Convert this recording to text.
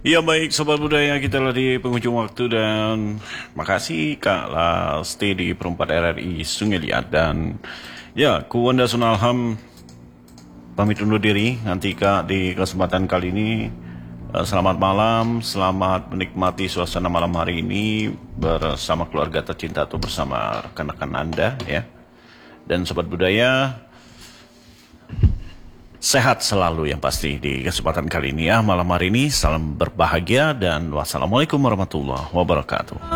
Ya baik Sobat Budaya, kita lah di penghujung waktu dan makasih Kak Lasti di Perempat RRI Sungai Liat dan ya ku Wanda Sunalham pamit undur diri nanti Kak di kesempatan kali ini. Selamat malam, selamat menikmati suasana malam hari ini bersama keluarga tercinta atau bersama rekan-rekan Anda ya. Dan Sobat Budaya, sehat selalu yang pasti di kesempatan kali ini ya. Malam hari ini salam berbahagia dan wassalamualaikum warahmatullahi wabarakatuh.